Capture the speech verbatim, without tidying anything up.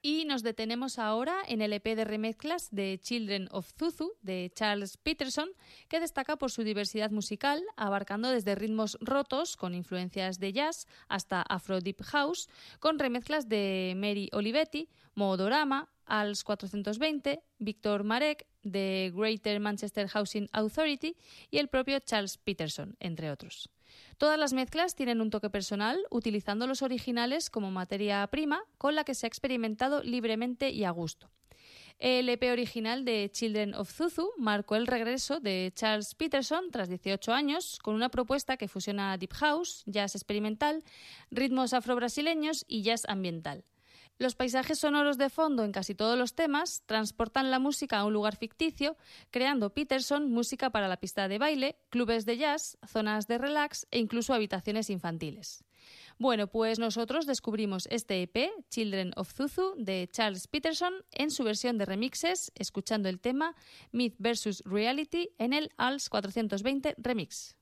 Y nos detenemos ahora en el E P de remezclas de Children of Zuzu de Charles Peterson, que destaca por su diversidad musical, abarcando desde ritmos rotos con influencias de jazz hasta Afro Deep House, con remezclas de Mary Olivetti, Moodorama, Als cuatrocientos veinte, Víctor Marek de Greater Manchester Housing Authority y el propio Charles Peterson, entre otros. Todas las mezclas tienen un toque personal, utilizando los originales como materia prima con la que se ha experimentado libremente y a gusto. El E P original de Children of Zuzu marcó el regreso de Charles Peterson tras dieciocho años con una propuesta que fusiona deep house, jazz experimental, ritmos afro-brasileños y jazz ambiental. Los paisajes sonoros de fondo en casi todos los temas transportan la música a un lugar ficticio, creando Peterson música para la pista de baile, clubes de jazz, zonas de relax e incluso habitaciones infantiles. Bueno, pues nosotros descubrimos este E P, Children of Zuzu, de Charles Peterson, en su versión de remixes, escuchando el tema Myth versus Reality en el Als cuatrocientos veinte Remix.